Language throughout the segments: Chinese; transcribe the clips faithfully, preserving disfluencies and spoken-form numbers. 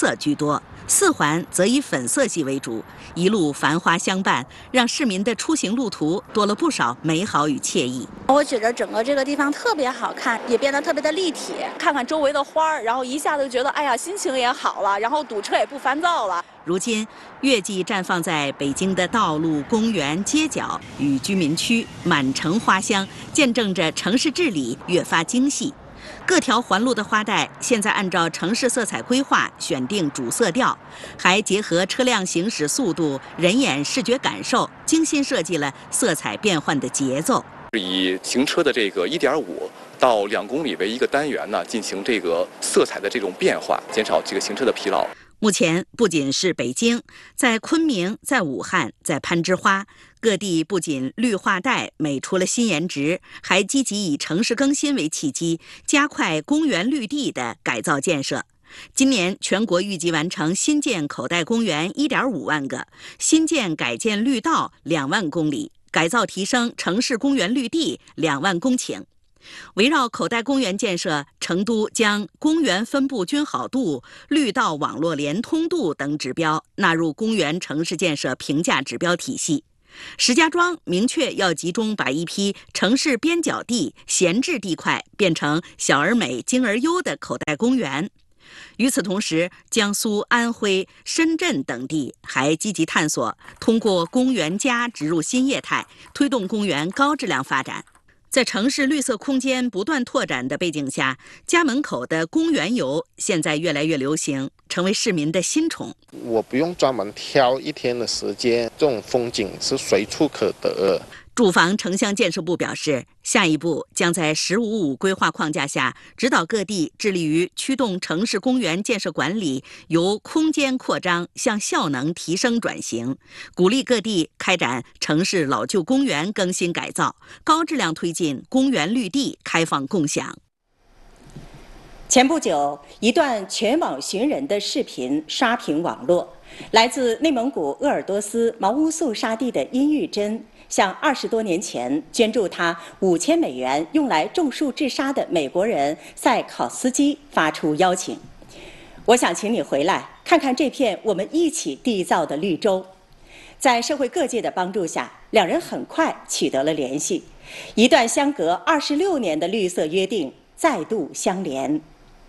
色居多，四环则以粉色系为主，一路繁花相伴，让市民的出行路途多了不少美好与惬意。 我觉得整个这个地方特别好看，也变得特别的立体。看看周围的花儿，然后一下子就觉得，哎呀，心情也好了，然后堵车也不烦躁了。 如今，月季绽放在北京的道路、公园、街角与居民区，满城花香，见证着城市治理越发精细。各条环路的花带现在按照城市色彩规划选定主色调，还结合车辆行驶速度、人眼视觉感受，精心设计了色彩变换的节奏。 以行车的这个一点五到两公里为一个单元呢，进行这个色彩的这种变化，减少这个行车的疲劳。 目前不仅是北京，在昆明、在武汉、在攀枝花，各地不仅绿化带美出了新颜值，还积极以城市更新为契机，加快公园绿地的改造建设。今年全国预计完成新建口袋公园 一点五万个，新建改建绿道两万公里，改造提升城市公园绿地两万公顷。围绕口袋公园建设，成都将公园分布均好度、绿道网络连通度等指标纳入公园城市建设评价指标体系。石家庄明确要集中把一批城市边角地、闲置地块变成小而美、精而优的口袋公园。与此同时，江苏、安徽、深圳等地还积极探索通过公园加植入新业态，推动公园高质量发展。在城市绿色空间不断拓展的背景下，家门口的公园游现在越来越流行，成为市民的新宠。 我不用专门挑一天的时间，这种风景是随处可得。 住房城乡建设部表示，下一步将在“十五五”规划框架下，指导各地致力于驱动城市公园建设管理由空间扩张向效能提升转型，鼓励各地开展城市老旧公园更新改造，高质量推进公园绿地开放共享。 前不久，一段全网寻人的视频刷屏网络，来自内蒙古鄂尔多斯毛乌素沙地的殷玉珍向二十多年前捐助他五千美元用来种树治沙的美国人塞考斯基发出邀请。我想请你回来看看这片我们一起缔造的绿洲。在社会各界的帮助下，两人很快取得了联系，一段相隔二十六年的绿色约定再度相连。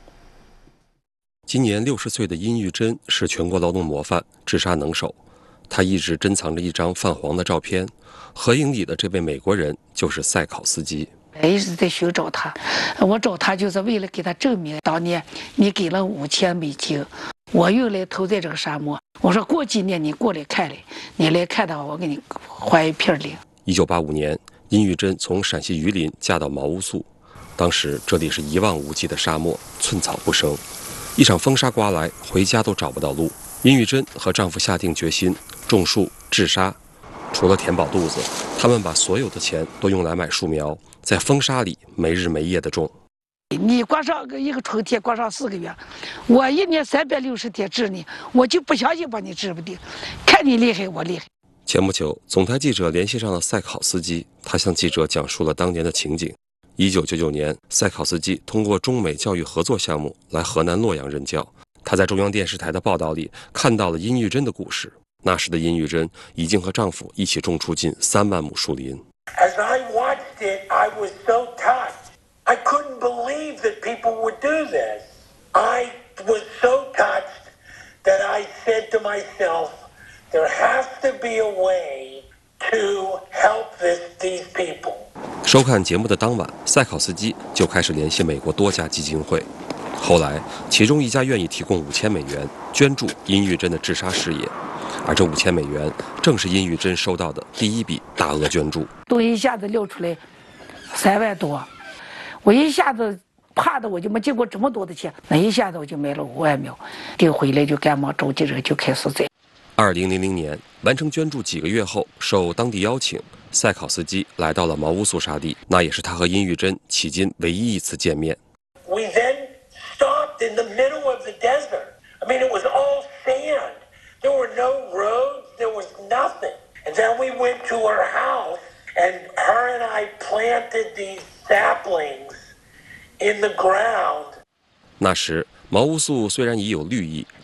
今年六十岁的殷玉珍是全国劳动模范、治沙能手。她一直珍藏着一张泛黄的照片，合影里的这位美国人就是塞考斯基。 一直在寻找他，我找他就是为了给他证明，当年你给了五千美金，我用来投在这个沙漠。我说过几年你过来看来，你来看的话，我给你还一片林。 一九八五年，殷玉珍从陕西榆林嫁到毛乌素，当时这里是一望无际的沙漠，寸草不生。一场风沙刮来，回家都找不到路。殷玉珍和丈夫下定决心种树治沙，除了填饱肚子，他们把所有的钱都用来买树苗，在风沙里没日没夜地种。 你刮上一个春天，刮上四个月，我一年三百六十天治你，我就不相信把你治不定，看你厉害我厉害。 前不久，总台记者联系上了塞考斯基，他向记者讲述了当年的情景。一九九九年，塞考斯基通过中美教育合作项目来河南洛阳任教。他在中央电视台的报道里看到了殷玉珍的故事。那时的殷玉珍已经和丈夫一起种出近三万亩树林。 As I watched it, I was so touched. I couldn't believe that people would do this. I was so touched that I said to myself, there has to be a way to help this, these people. 收看节目的当晚，塞考斯基就开始联系美国多家基金会。后来，其中一家愿意提供五千美元捐助殷玉珍的治沙事业，而这五千美元正是殷玉珍收到的第一笔大额捐助。 都一下子撂出来三万多，我一下子怕的我就没见过这么多的钱，那一下子我就买了五万苗，订回来就赶忙找记者就开始栽。 二零零零年完成捐助几个月后，受当地邀请，塞考斯基来到了毛乌素沙地，那也是他和殷玉珍迄今唯一一次见面。 We then stopped in the middle of the desert. I mean, it was all sand. There were no roads. There was nothing. And then we went to her house, and her and I planted these saplings in the ground. 那时，毛乌素虽然已有绿意，